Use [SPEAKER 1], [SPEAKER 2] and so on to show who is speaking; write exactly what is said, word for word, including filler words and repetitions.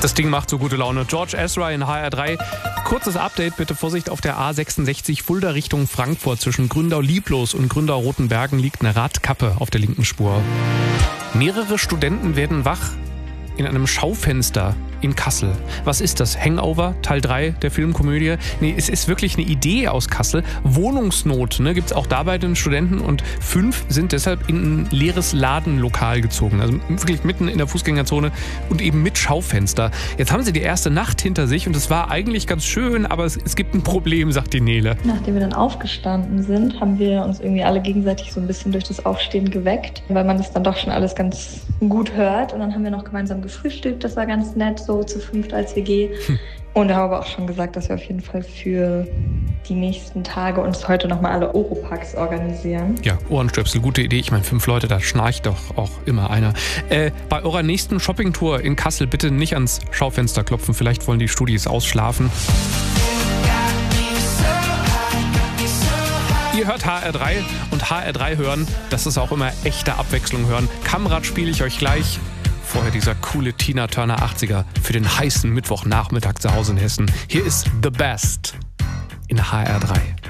[SPEAKER 1] Das Ding macht so gute Laune. George Ezra in H R drei. Kurzes Update, bitte Vorsicht auf der A sechsundsechzig Fulda Richtung Frankfurt. Zwischen Gründau-Lieblos und Gründau-Rotenbergen liegt eine Radkappe auf der linken Spur. Mehrere Studenten werden wach in einem Schaufenster in Kassel. Was ist das? Hangover, Teil drei der Filmkomödie? Nee, es ist wirklich eine Idee aus Kassel. Wohnungsnot, ne, gibt es auch da bei den Studenten und fünf sind deshalb in ein leeres Ladenlokal gezogen. Also wirklich mitten in der Fußgängerzone und eben mit Schaufenster. Jetzt haben sie die erste Nacht hinter sich und es war eigentlich ganz schön, aber es, es gibt ein Problem, sagt die Nele.
[SPEAKER 2] Nachdem wir dann aufgestanden sind, haben wir uns irgendwie alle gegenseitig so ein bisschen durch das Aufstehen geweckt, weil man das dann doch schon alles ganz gut hört. Und dann haben wir noch gemeinsam gefrühstückt, das war ganz nett, so zu fünft als W G. Hm. Und da haben wir auch schon gesagt, dass wir auf jeden Fall für die nächsten Tage uns heute nochmal alle Oropax organisieren.
[SPEAKER 1] Ja, Ohrenstöpsel, gute Idee. Ich meine, fünf Leute, da schnarcht doch auch immer einer. Äh, bei eurer nächsten Shoppingtour in Kassel bitte nicht ans Schaufenster klopfen. Vielleicht wollen die Studis ausschlafen. Ihr hört H R drei und H R drei hören, das ist auch immer echte Abwechslung hören. Kamrad spiele ich euch gleich. Vorher dieser coole Tina Turner achtziger für den heißen Mittwochnachmittag zu Hause in Hessen. Hier ist The Best in H R drei.